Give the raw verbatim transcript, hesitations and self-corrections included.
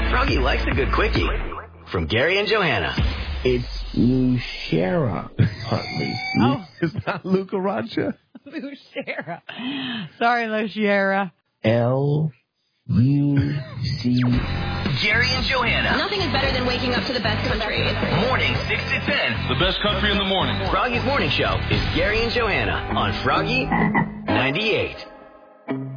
Froggy likes a good quickie. From Gary and Johanna. It's Lushera Huntley. Oh. It's not Luca Rocha. Lushera. Sorry, Lushera. L U C. Gary and Johanna. Nothing is better than waking up to the best country. Morning, six to ten. The best country in the morning. Froggy's Morning Show is Gary and Johanna on Froggy ninety-eight.